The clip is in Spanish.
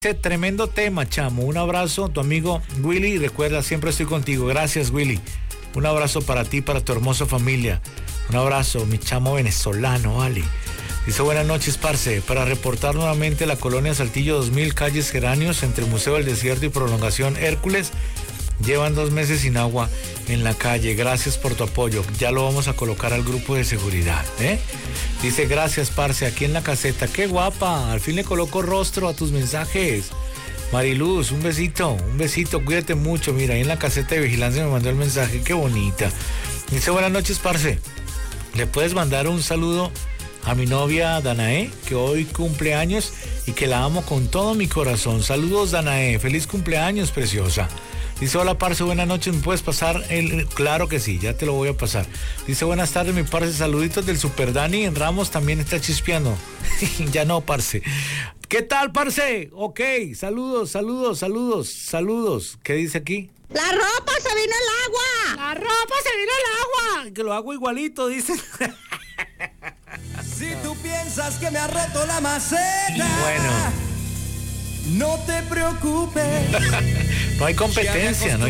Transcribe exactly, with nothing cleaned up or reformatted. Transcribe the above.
Tremendo tema, chamo. Un abrazo, tu amigo Willy. Recuerda, siempre estoy contigo. Gracias, Willy. Un abrazo para ti, para tu hermosa familia. Un abrazo, mi chamo venezolano, vale. Dice, buenas noches, parce. Para reportar nuevamente la colonia Saltillo dos mil, calles Geranios, entre Museo del Desierto y Prolongación Hércules. Llevan dos meses sin agua en la calle. Gracias por tu apoyo. Ya lo vamos a colocar al grupo de seguridad, ¿eh? Dice, gracias, parce, aquí en la caseta. ¡Qué guapa! Al fin le coloco rostro a tus mensajes. Mariluz, un besito, un besito. Cuídate mucho. Mira, ahí en la caseta de vigilancia me mandó el mensaje. ¡Qué bonita! Dice, buenas noches, parce. ¿Le puedes mandar un saludo a mi novia Danae, que hoy cumple años y que la amo con todo mi corazón? Saludos, Danae. Feliz cumpleaños, preciosa. Dice, hola, parce, buenas noches, ¿me puedes pasar el...? Claro que sí, ya te lo voy a pasar. Dice, buenas tardes, mi parce, saluditos del Super Dani en Ramos, también está chispeando. Ya no, parce. ¿Qué tal, parce? Ok, saludos, saludos, saludos, saludos. ¿Qué dice aquí? ¡La ropa se vino el agua! ¡La ropa se vino el agua! Que lo hago igualito, dice. Si tú piensas que me ha roto la maceta... Bueno... No te preocupes. No hay competencia, no hay